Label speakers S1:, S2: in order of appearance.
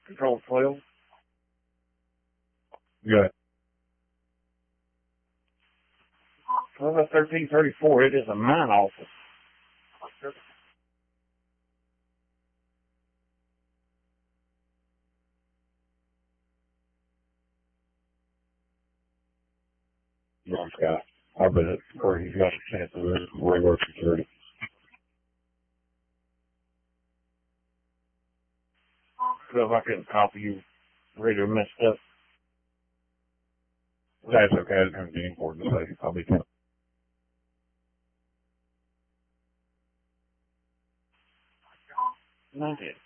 S1: Control 12.
S2: Good.
S1: 1334, it is a mine office.
S2: North Scott. I bet it's where he's got a chance of regular security.
S1: So if I couldn't copy you, radio messed up.
S2: That's okay. I didn't have anything important to say. I'll be fine.
S1: And I did.